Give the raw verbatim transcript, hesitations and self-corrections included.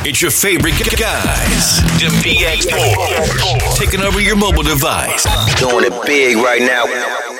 It's your favorite guys. The B X Boys. Taking over your mobile device. Doing it big right now.